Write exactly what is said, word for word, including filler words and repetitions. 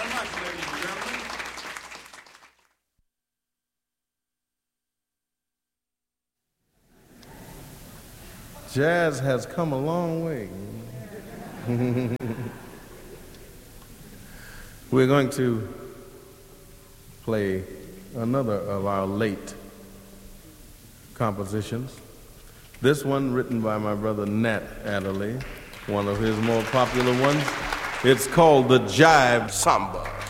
Jazz has come a long way. We're going to play another of our late compositions. This one written by my brother Nat Adderley, one of his more popular ones. It's called the Jive Samba.